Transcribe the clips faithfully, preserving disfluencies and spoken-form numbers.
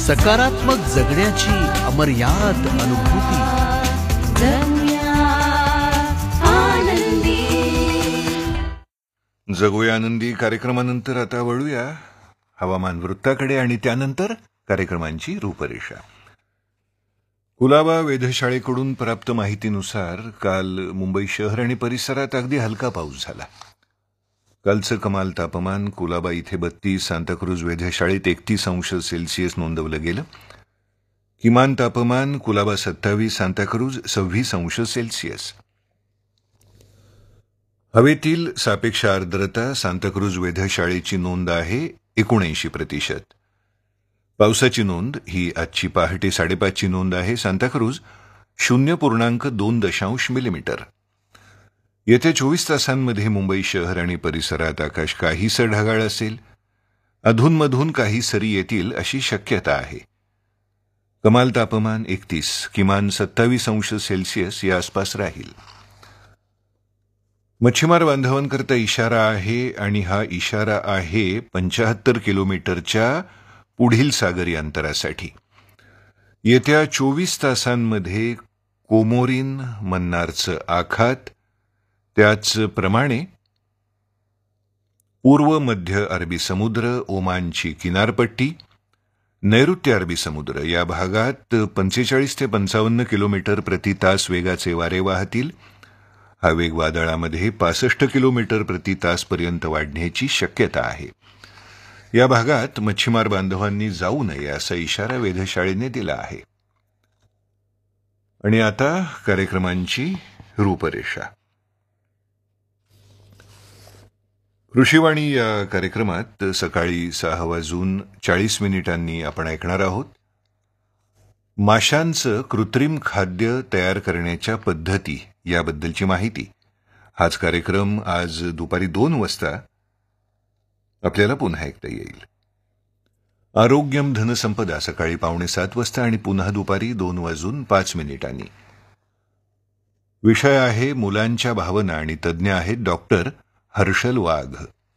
सकारात्मक जगण्याची अमर्याद अनुभूती. जगूया आनंदी कार्यक्रमानंतर आता वळूया हवामान वृत्ताकडे आणि त्यानंतर कार्यक्रमांची रूपरेषा. कुलाबा वेधशाळेकडून प्राप्त माहितीनुसार काल मुंबई शहर आणि परिसरात अगदी हलका पाऊस झाला. कालचं कमाल तापमान कुलाबा इथे बत्तीस, सांताक्रूज वेधशाळेत एकतीस अंश सेल्सिअस नोंदवलं गेलं. किमान तापमान कुलाबा सत्तावीस, सांताक्रूज सव्वीस अंश सेल्सिअस. हवेतील सापेक्ष आर्द्रता सांताक्रूज वेधशाळेची नोंद आहे एकोणऐंशी प्रतिशत. पावसाची नोंद ही आजची पहाटे साडेपाचची नोंद आहे. सांताक्रूज शून्य पूर्णांक दोन दशांश मिलीमीटर. येत्या चोवीस तासांमध्ये मुंबई शहर आणि परिसरात आकाश काहीसं ढगाळ असेल. अधूनमधून काही सरी येतील अशी शक्यता आहे. कमाल तापमान एकतीस, किमान सत्तावीस अंश सेल्सिअस या आसपास राहील. मच्छीमार बांधवांकरता इशारा आहे आणि हा इशारा आहे पंचाहत्तर किलोमीटरच्या पुढील सागरी अंतरासाठी. येत्या चोवीस तासांमध्ये कोमोरीन, मन्नारचं आखात, त्याचप्रमाणे पूर्व मध्य अरबी समुद्र, ओमानची किनारपट्टी, नैऋत्य अरबी समुद्र या भागात पंचेचाळीस ते पंचावन्न किलोमीटर प्रति तास वेगाचे वारे वाहतील. हा वेग वादळामध्ये पासष्ट किलोमीटर प्रति तासपर्यंत वाढण्याची शक्यता आहे. या भागात मच्छीमार बांधवांनी जाऊ नये असा इशारा वेधशाळेने दिला आहे. आणि आता कार्यक्रमांची रूपरेषा. कृषीवाणी या कार्यक्रमात सकाळी सहा वाजून चाळीस मिनिटांनी आपण ऐकणार आहोत माशांचं कृत्रिम खाद्य तयार करण्याच्या पद्धती याबद्दलची माहिती. हाच कार्यक्रम आज दुपारी दोन वाजता आपल्याला पुन्हा ऐकता येईल. आरोग्यम धनसंपदा सकाळी पावणे सात वाजता आणि पुन्हा दुपारी दोन वाजून पाच मिनिटांनी. विषय आहे मुलांच्या भावना आणि तज्ज्ञ आहेत डॉक्टर हर्षल वाघ.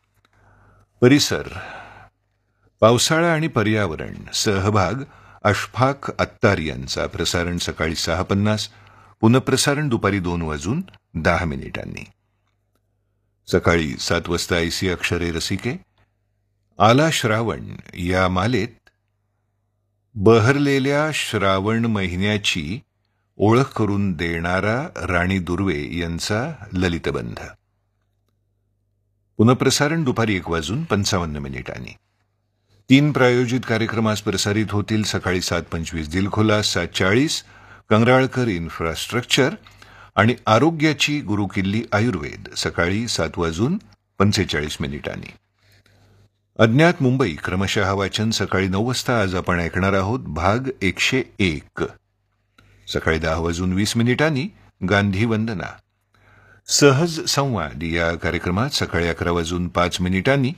परिसर, पावसाळा आणि पर्यावरण, सहभाग अशफाक अत्तार यांचा. प्रसारण सकाळी सहा पन्नास, पुनःप्रसारण दुपारी दोन वाजून दहा मिनिटांनी. सकाळी सात वाजता ऐसी अक्षरे रसिके. आला श्रावण या मालेत बहरलेल्या श्रावण महिन्याची ओळख करून देणारा राणी दुर्वे यांचा ललितबंध. पुनःप्रसारण दुपारी एक वाजून पंचावन्न मिनिटांनी. तीन प्रायोजित कार्यक्रम आज प्रसारित होतील. सकाळी सात पंचवीस दिलखुलास, सात चाळीस कंगराळकर इन्फ्रास्ट्रक्चर आणि आरोग्याची गुरुकिल्ली आयुर्वेद सकाळी सात वाजून पंचेचाळीस मिनिटांनी. अज्ञात मुंबई क्रमशः वाचन सकाळी नऊ वाजता आज आपण ऐकणार आहोत भाग एकशे एक. सकाळी दहा वाजून वीस मिनिटांनी गांधी वंदना. सहज संवाद या कार्यक्रमात सकाळी अकरा वाजून पाच मिनिटांनी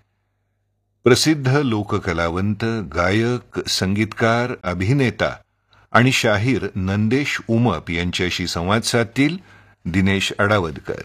प्रसिद्ध लोककलावंत, गायक, संगीतकार, अभिनेता आणि शाहीर नंदेश उमप यांच्याशी संवाद साधतील दिनेश अडावदकर.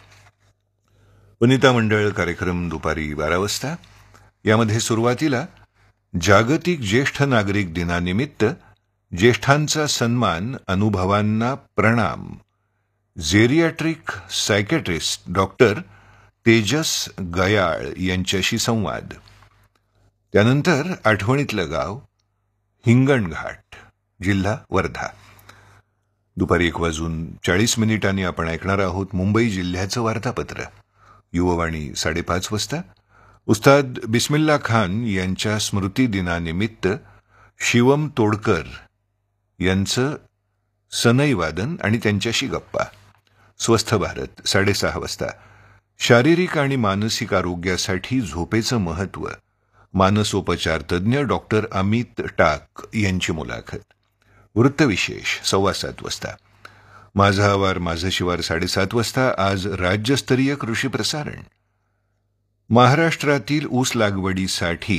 वनिता मंडळ कार्यक्रम दुपारी बारा वाजता. यामध्ये सुरुवातीला जागतिक ज्येष्ठ नागरिक दिनानिमित्त ज्येष्ठांचा सन्मान, अनुभवांना प्रणाम, जेरियाट्रिक सायकॅट्रिस्ट डॉक्टर तेजस गयाळ यांच्याशी संवाद. त्यानंतर आठवणीतलं गाव, हिंगणघाट, जिल्हा वर्धा. दुपारी एक वाजून चाळीस मिनिटांनी आपण ऐकणार आहोत मुंबई जिल्ह्याचं वार्तापत्र. युववाणी साडेपाच वाजता. उस्ताद बिस्मिल्ला खान यांच्या स्मृती दिनानिमित्त शिवम तोडकर यांचं सनई वादन आणि त्यांच्याशी गप्पा. स्वस्थ भारत साडेसहा वाजता. शारीरिक आणि मानसिक आरोग्यासाठी झोपेचं महत्त्व, मानसोपचार तज्ज्ञ डॉक्टर अमित टाक यांची मुलाखत. वृत्तविशेष सव्वा सात वाजता. माझा आवार माझं शिवार साडेसात वाजता. आज राज्यस्तरीय कृषी प्रसारण. महाराष्ट्रातील ऊस लागवडीसाठी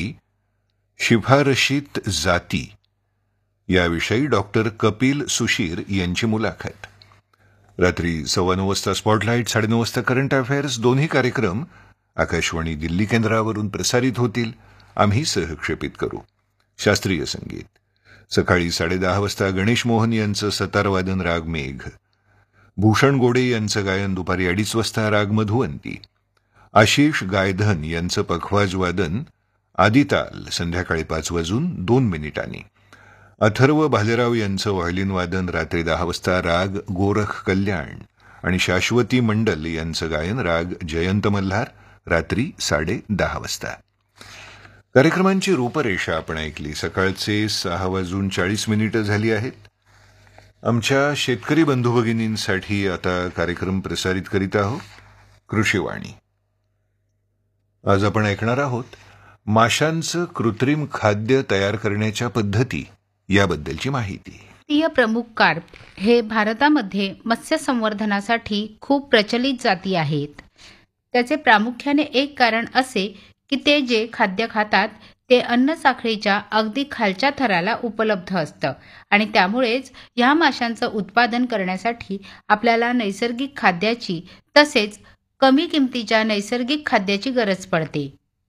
शिफारशीत जाती याविषयी डॉक्टर कपिल सुशीर यांची मुलाखत. रात्री सव्वा नऊ वाजता स्पॉटलाईट, साडेनऊ वाजता करंट अफेअर्स. दोन्ही कार्यक्रम आकाशवाणी दिल्ली केंद्रावरून प्रसारित होतील. आम्ही सहक्षेपित करू. शास्त्रीय संगीत. सकाळी साडेदहा वाजता गणेश मोहन यांचं सतारवादन राग मेघ, भूषण गोडे यांचं गायन दुपारी अडीच वाजता राग मधुवंती, आशिष गायधन यांचं पखवाज वादन आदिताल संध्याकाळी पाच वाजून दोन मिनिटांनी, अथर्व भालेराव यांचं व्हायोलिन वादन रात्री दहा वाजता राग गोरख कल्याण आणि शाश्वती मंडल यांचं गायन राग जयंत मल्हार रात्री साडे दहा वाजता. कार्यक्रमांची रूपरेषा आपण ऐकली. सकाळचे सहा वाजून चाळीस मिनिटं झाली आहेत. आमच्या शेतकरी बंधू भगिनींसाठी आता कार्यक्रम प्रसारित करीत आहोत कृषीवाणी. आज आपण ऐकणार आहोत माशांचं कृत्रिम खाद्य तयार करण्याच्या पद्धती याबद्दलची माहिती. भारतीय प्रमुख कार्प हे भारतामध्ये मत्स्य संवर्धनासाठी खूप प्रचलित जाती आहेत. त्याचे प्रामुख्याने एक कारण असे की ते जे खाद्य खातात ते अन्न साखळीच्या अगदी खालच्या थराला उपलब्ध असतं आणि त्यामुळेच ह्या माशांचं उत्पादन करण्यासाठी आपल्याला नैसर्गिक खाद्याची तसेच कमी किमतीच्या नैसर्गिक खाद्याची गरज पडते.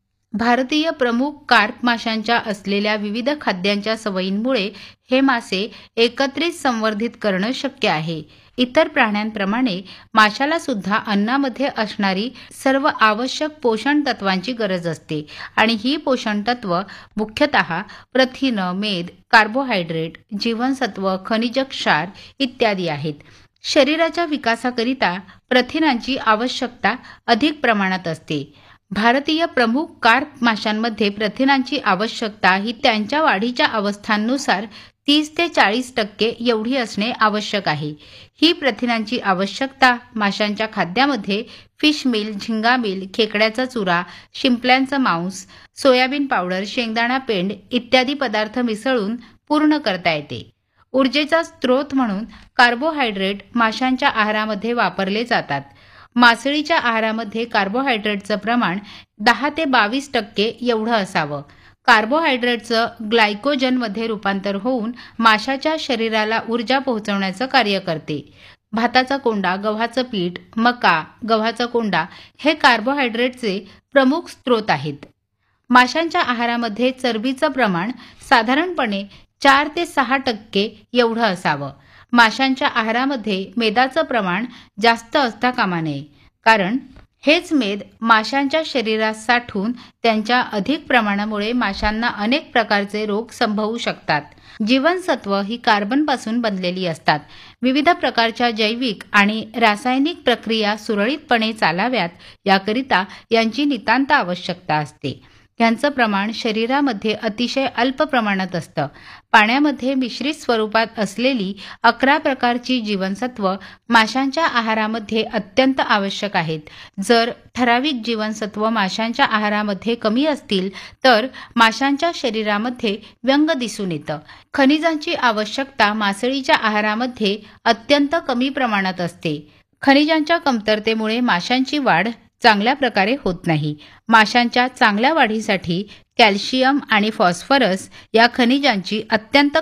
भारतीय प्रमुख कार्प माशांच्या असलेल्या विविध खाद्यांच्या सवयींमुळे हे मासे एकत्रित संवर्धित करणं शक्य आहे. इतर प्राण्यांप्रमाणे माशाला सुद्धा अन्नामध्ये असणारी सर्व आवश्यक पोषण तत्वांची गरज असते आणि ही पोषण तत्व मुख्यतः प्रथिन, मेद, कार्बोहायड्रेट, जीवनसत्व, खनिज क्षार इत्यादी आहेत. शरीराच्या विकासाकरिता प्रथिनांची आवश्यकता अधिक प्रमाणात असते. भारतीय प्रमुख कार्प माशांमध्ये प्रथिनांची आवश्यकता ही त्यांच्या वाढीच्या अवस्थांनुसार तीस ते चाळीस टक्के एवढी असणे आवश्यक आहे. ही प्रथिनांची आवश्यकता माशांच्या खाद्यामध्ये फिश मिल, झिंगा मिल, खेकड्याचा चुरा, शिंपल्यांचं मांस, सोयाबीन पावडर, शेंगदाणा पेंड इत्यादी पदार्थ मिसळून पूर्ण करता येते. ऊर्जेचा स्रोत म्हणून कार्बोहायड्रेट माशांच्या आहारामध्ये वापरले जातात. मासळीच्या आहारामध्ये कार्बोहायड्रेटचं प्रमाण दहा ते बावीस टक्के एवढं असावं. कार्बोहायड्रेटचं ग्लायकोजनमध्ये रूपांतर होऊन माशाच्या शरीराला ऊर्जा पोहोचवण्याचं कार्य करते. भाताचा कोंडा, गव्हाचं पीठ, मका, गव्हाचा कोंडा हे कार्बोहायड्रेटचे प्रमुख स्रोत आहेत. माशांच्या आहारामध्ये चरबीचं प्रमाण साधारणपणे चार ते सहा टक्के एवढं असावं. माशांच्या आहारामध्ये मेदाचं प्रमाण जास्त असता कामा नये, कारण हेच मेद माशांच्या शरीरात साठून त्यांच्या अधिक प्रमाणामुळे माशांना अनेक प्रकारचे रोग संभवू शकतात. जीवनसत्व ही कार्बनपासून बनलेली असतात. विविध प्रकारच्या जैविक आणि रासायनिक प्रक्रिया सुरळीतपणे चालाव्यात याकरिता यांची नितांत आवश्यकता असते. यांचं प्रमाण शरीरामध्ये अतिशय अल्प प्रमाणात असतं. पाण्यामध्ये मिश्रित स्वरूपात असलेली अकरा प्रकारची जीवनसत्व माशांच्या आहारामध्ये अत्यंत आवश्यक आहेत. जर ठराविक जीवनसत्व माशांच्या आहारामध्ये कमी असतील तर माशांच्या शरीरामध्ये व्यंग दिसून येतं. खनिजांची आवश्यकता मासळीच्या आहारामध्ये अत्यंत कमी प्रमाणात असते. खनिजांच्या कमतरतेमुळे माशांची वाढ चांगल्या प्रकारे होत नाही. माशांच्या चांगल्या वाढीसाठी कॅल्शियम आणि फॉस्फरस या खनिजांची अत्यंत